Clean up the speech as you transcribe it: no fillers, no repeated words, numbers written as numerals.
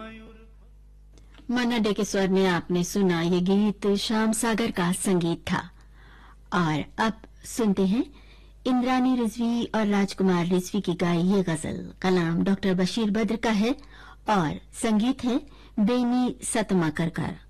मन्ना day के स्वर में आपने सुना ये गीत श्याम सागर का संगीत था। और अब सुनते हैं इंद्रानी रिजवी और राजकुमार रिजवी की गाई ये गजल। कलाम डॉक्टर बशीर बद्र का है और संगीत है बेनी सतमाकर का।